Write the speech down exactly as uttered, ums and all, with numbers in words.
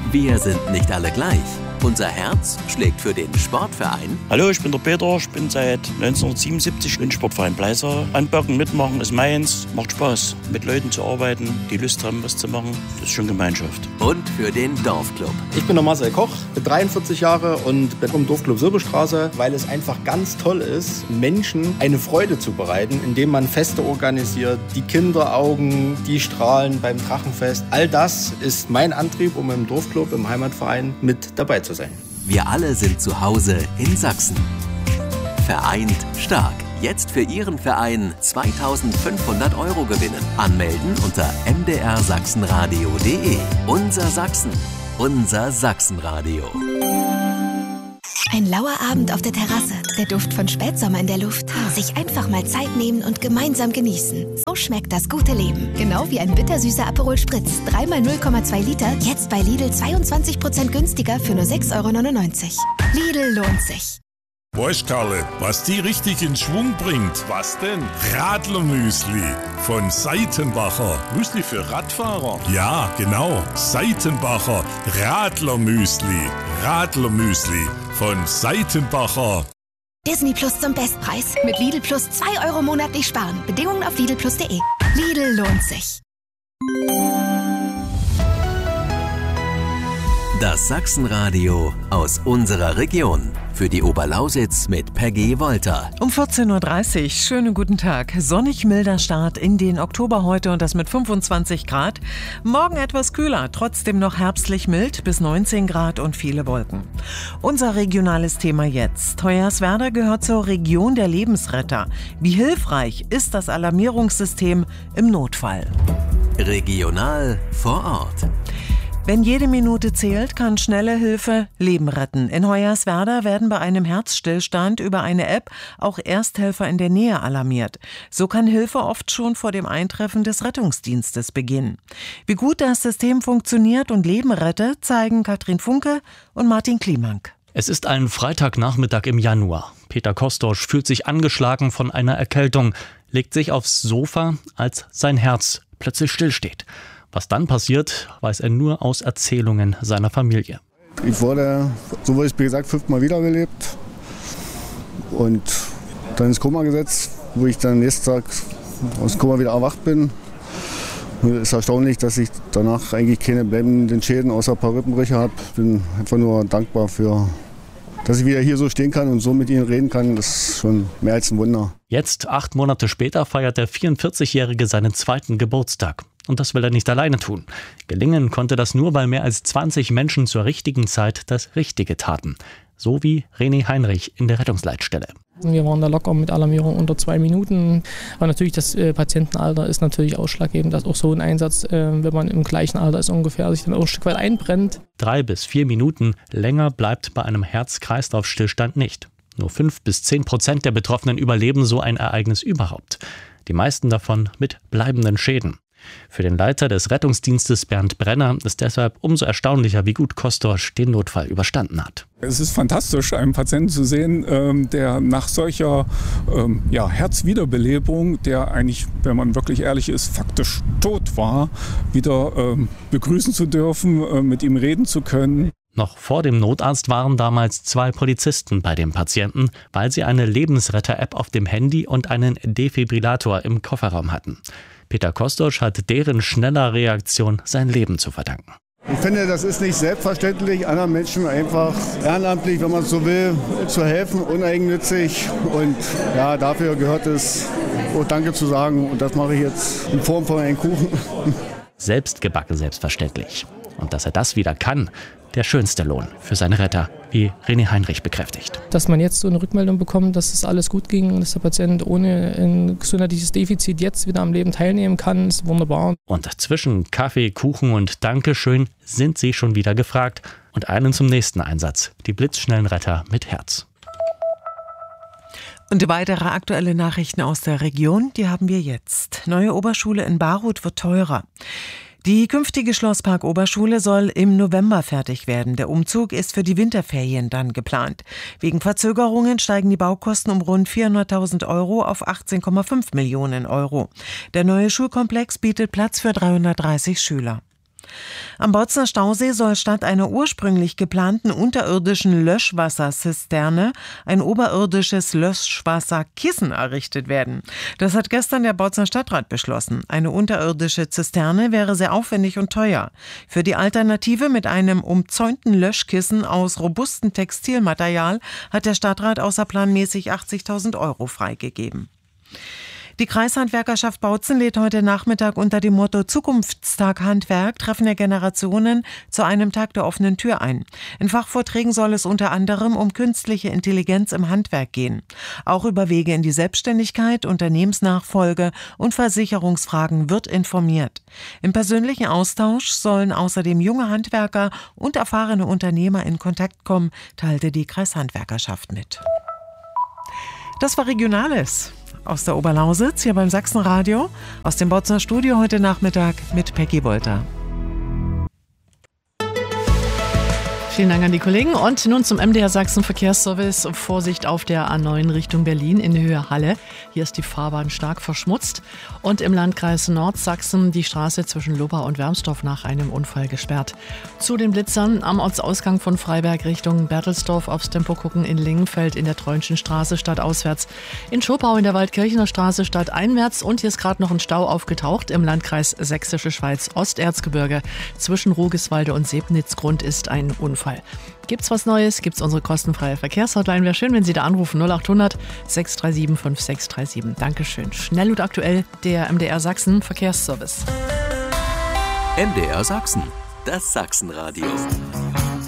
Wir sind nicht alle gleich. Unser Herz schlägt für den Sportverein. Hallo, ich bin der Peter. Ich bin seit neunzehnhundertsiebenundsiebzig im Sportverein Bleiser. Anpacken, mitmachen ist meins. Macht Spaß, mit Leuten zu arbeiten, die Lust haben, was zu machen. Das ist schon Gemeinschaft. Und für den Dorfclub. Ich bin der Marcel Koch, bin dreiundvierzig Jahre und bin vom Dorfclub Silberstraße, weil es einfach ganz toll ist, Menschen eine Freude zu bereiten, indem man Feste organisiert, die Kinderaugen, die strahlen beim Drachenfest. All das ist mein Antrieb, um im Dorfclub, im Heimatverein mit dabei zu sein. Wir alle sind zu Hause in Sachsen. Vereint stark. Jetzt für Ihren Verein zweitausendfünfhundert Euro gewinnen. Anmelden unter m d r sachsenradio punkt d e. Unser Sachsen. Unser Sachsenradio. Ein lauer Abend auf der Terrasse, der Duft von Spätsommer in der Luft. Sich einfach mal Zeit nehmen und gemeinsam genießen. So schmeckt das gute Leben. Genau wie ein bittersüßer Aperol Spritz. dreimal null Komma zwei Liter, jetzt bei Lidl zweiundzwanzig Prozent günstiger für nur sechs Euro neunundneunzig. Lidl lohnt sich. Weißt Karle, was die richtig in Schwung bringt? Was denn? Radlermüsli von Seitenbacher. Müsli für Radfahrer? Ja, genau. Seitenbacher Radlermüsli. Radlermüsli von Seitenbacher. Disney Plus zum Bestpreis. Mit Lidl Plus zwei Euro monatlich sparen. Bedingungen auf lidl plus punkt d e. Lidl lohnt sich. Das Sachsenradio aus unserer Region. Für die Oberlausitz mit Peggy Wolter. Um vierzehn Uhr dreißig, schönen guten Tag. Sonnig milder Start in den Oktober heute und das mit fünfundzwanzig Grad. Morgen etwas kühler, trotzdem noch herbstlich mild bis neunzehn Grad und viele Wolken. Unser regionales Thema jetzt. Hoyerswerda gehört zur Region der Lebensretter. Wie hilfreich ist das Alarmierungssystem im Notfall? Regional vor Ort. Wenn jede Minute zählt, kann schnelle Hilfe Leben retten. In Hoyerswerda werden bei einem Herzstillstand über eine App auch Ersthelfer in der Nähe alarmiert. So kann Hilfe oft schon vor dem Eintreffen des Rettungsdienstes beginnen. Wie gut das System funktioniert und Leben rettet, zeigen Katrin Funke und Martin Klimank. Es ist ein Freitagnachmittag im Januar. Peter Kostorsch fühlt sich angeschlagen von einer Erkältung, legt sich aufs Sofa, als sein Herz plötzlich stillsteht. Was dann passiert, weiß er nur aus Erzählungen seiner Familie. Ich wurde, so wurde ich wie gesagt, fünfmal wiederbelebt und dann ins Koma gesetzt, wo ich dann nächsten Tag aus dem Koma wieder erwacht bin. Und es ist erstaunlich, dass ich danach eigentlich keine bleibenden Schäden außer ein paar Rippenbrüche habe. Ich bin einfach nur dankbar für, dass ich wieder hier so stehen kann und so mit Ihnen reden kann. Das ist schon mehr als ein Wunder. Jetzt, acht Monate später, feiert der vierundvierzigjährige seinen zweiten Geburtstag. Und das will er nicht alleine tun. Gelingen konnte das nur, weil mehr als zwanzig Menschen zur richtigen Zeit das Richtige taten. So wie René Heinrich in der Rettungsleitstelle. Wir waren da locker mit Alarmierung unter zwei Minuten. Aber natürlich das äh, Patientenalter ist natürlich ausschlaggebend, dass auch so ein Einsatz, äh, wenn man im gleichen Alter ist ungefähr, sich dann auch ein Stück weit einbrennt. Drei bis vier Minuten länger bleibt bei einem Herz-Kreislauf-Stillstand nicht. Nur fünf bis zehn Prozent der Betroffenen überleben so ein Ereignis überhaupt. Die meisten davon mit bleibenden Schäden. Für den Leiter des Rettungsdienstes Bernd Brenner ist deshalb umso erstaunlicher, wie gut Kostorsch den Notfall überstanden hat. Es ist fantastisch, einen Patienten zu sehen, der nach solcher ja, Herzwiederbelebung, der eigentlich, wenn man wirklich ehrlich ist, faktisch tot war, wieder begrüßen zu dürfen, mit ihm reden zu können. Noch vor dem Notarzt waren damals zwei Polizisten bei dem Patienten, weil sie eine Lebensretter-App auf dem Handy und einen Defibrillator im Kofferraum hatten. Peter Kostorsch hat deren schneller Reaktion sein Leben zu verdanken. Ich finde, das ist nicht selbstverständlich, anderen Menschen einfach ehrenamtlich, wenn man es so will, zu helfen, uneigennützig. Und ja, dafür gehört es, oh, Danke zu sagen. Und das mache ich jetzt in Form von einem Kuchen. Selbst gebacken, selbstverständlich. Und dass er das wieder kann, der schönste Lohn für seine Retter, wie René Heinrich bekräftigt. Dass man jetzt so eine Rückmeldung bekommt, dass es alles gut ging und dass der Patient ohne ein gesundheitliches Defizit jetzt wieder am Leben teilnehmen kann, ist wunderbar. Und zwischen Kaffee, Kuchen und Dankeschön sind sie schon wieder gefragt. Und einen zum nächsten Einsatz, die blitzschnellen Retter mit Herz. Und weitere aktuelle Nachrichten aus der Region, die haben wir jetzt. Neue Oberschule in Baruth wird teurer. Die künftige Schlosspark-Oberschule soll im November fertig werden. Der Umzug ist für die Winterferien dann geplant. Wegen Verzögerungen steigen die Baukosten um rund vierhunderttausend Euro auf achtzehn Komma fünf Millionen Euro. Der neue Schulkomplex bietet Platz für dreihundertdreißig Schüler. Am Bozener Stausee soll statt einer ursprünglich geplanten unterirdischen Löschwasserzisterne ein oberirdisches Löschwasserkissen errichtet werden. Das hat gestern der Bozener Stadtrat beschlossen. Eine unterirdische Zisterne wäre sehr aufwendig und teuer. Für die Alternative mit einem umzäunten Löschkissen aus robustem Textilmaterial hat der Stadtrat außerplanmäßig achtzigtausend Euro freigegeben. Die Kreishandwerkerschaft Bautzen lädt heute Nachmittag unter dem Motto Zukunftstag Handwerk, Treffen der Generationen zu einem Tag der offenen Tür ein. In Fachvorträgen soll es unter anderem um künstliche Intelligenz im Handwerk gehen. Auch über Wege in die Selbstständigkeit, Unternehmensnachfolge und Versicherungsfragen wird informiert. Im persönlichen Austausch sollen außerdem junge Handwerker und erfahrene Unternehmer in Kontakt kommen, teilte die Kreishandwerkerschaft mit. Das war Regionales aus der Oberlausitz, hier beim Sachsenradio, aus dem Bozener Studio heute Nachmittag mit Peggy Wolter. Vielen Dank an die Kollegen. Und nun zum M D R Sachsen Verkehrsservice. Vorsicht auf der A neun Richtung Berlin in Höhe Halle. Hier ist die Fahrbahn stark verschmutzt. Und im Landkreis Nordsachsen die Straße zwischen Lobau und Wermsdorf nach einem Unfall gesperrt. Zu den Blitzern am Ortsausgang von Freiberg Richtung Bertelsdorf aufs Tempo gucken in Lingenfeld in der Treunschen Straße stadtauswärts. In Schopau in der Waldkirchener Straße stadteinwärts. Und hier ist gerade noch ein Stau aufgetaucht im Landkreis Sächsische Schweiz Osterzgebirge. Zwischen Rugiswalde und Sebnitzgrund ist ein Unfall. Gibt's was Neues? Gibt's unsere kostenfreie Verkehrshotline? Wäre schön, wenn Sie da anrufen. null acht hundert sechs drei sieben fünf sechs drei sieben. Dankeschön. Schnell und aktuell der M D R Sachsen Verkehrsservice. M D R Sachsen, das Sachsenradio.